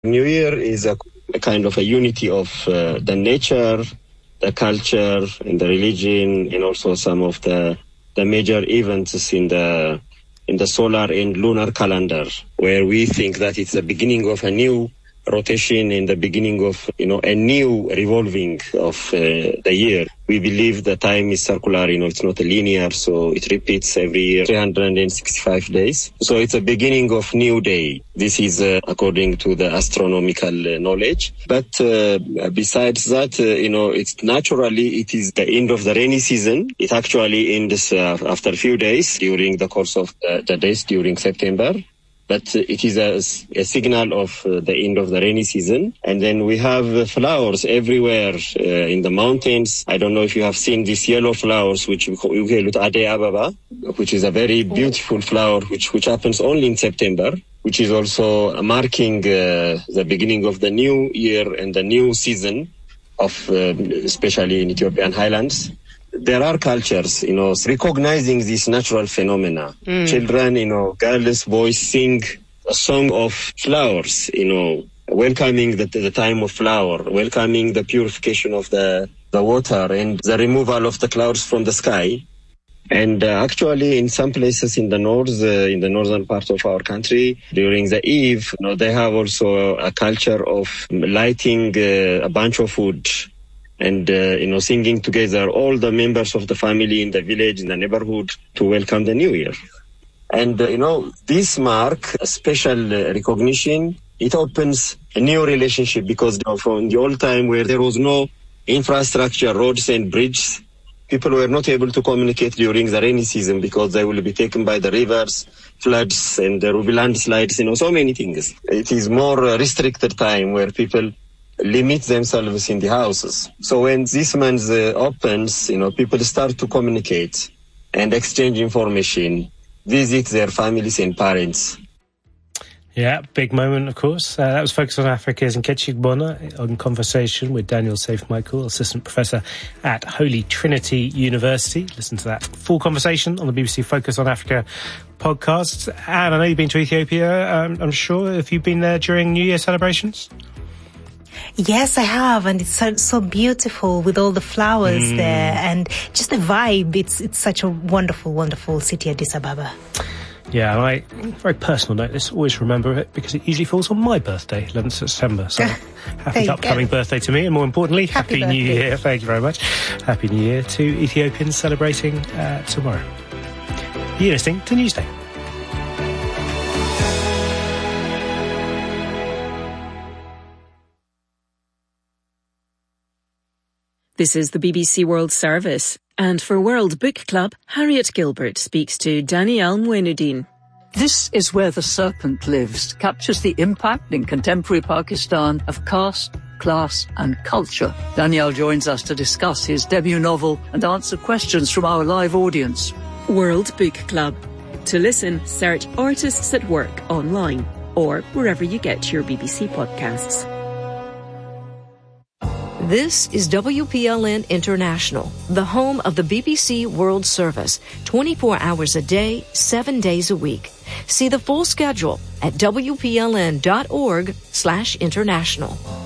New Year is a kind of a unity of the nature, the culture, and the religion, and also some of the major events in the solar and lunar calendar, where we think that it's the beginning of a new rotation in the beginning of, a new revolving of the year. We believe the time is circular, it's not linear, so it repeats every year, 365 days. So it's a beginning of new day. This is according to the astronomical knowledge. But besides that, it's naturally, it is the end of the rainy season. It actually ends after a few days during the course of the days during September. But it is a signal of the end of the rainy season. And then we have flowers everywhere in the mountains. I don't know if you have seen these yellow flowers, which we call Ade Ababa, which is a very beautiful flower, which happens only in September, which is also marking the beginning of the new year and the new season of, especially in Ethiopian highlands. There are cultures, recognizing these natural phenomena. Children, girls, boys sing a song of flowers, welcoming the time of flower, welcoming the purification of the water and the removal of the clouds from the sky. And actually, in some places in the north, in the northern part of our country, during the Eve, they have also a culture of lighting a bunch of wood. And, singing together, all the members of the family in the village, in the neighborhood, to welcome the new year. And, this mark a special recognition. It opens a new relationship because from the old time where there was no infrastructure, roads and bridges, people were not able to communicate during the rainy season because they will be taken by the rivers, floods, and there will be landslides, so many things. It is more restricted time where people limit themselves in the houses. So when this month opens, people start to communicate and exchange information, visit their families and parents. Yeah, big moment, of course. That was Focus on Africa's Nkechi Gbona on conversation with Daniel Safe-Michael, Assistant Professor at Holy Trinity University. Listen to that full conversation on the BBC Focus on Africa podcast. And I know you've been to Ethiopia, I'm sure. Have you been there during New Year celebrations? Yes, I have, and it's so beautiful with all the flowers there, and just the vibe. It's such a wonderful, wonderful city, Addis Ababa. Yeah, and I, very personal note, let's always remember it because it usually falls on my birthday, 11th September. So happy upcoming birthday to me, and more importantly, Happy New Year. Thank you very much. Happy New Year to Ethiopians celebrating tomorrow. You're listening to Newsday. This is the BBC World Service, and for World Book Club, Harriet Gilbert speaks to Danielle Mouinudin. This is Where the Serpent Lives captures the impact in contemporary Pakistan of caste, class and culture. Danielle joins us to discuss his debut novel and answer questions from our live audience. World Book Club. To listen, search Artists at Work online or wherever you get your BBC podcasts. This is WPLN International, the home of the BBC World Service, 24 hours a day, 7 days a week. See the full schedule at WPLN.org/international.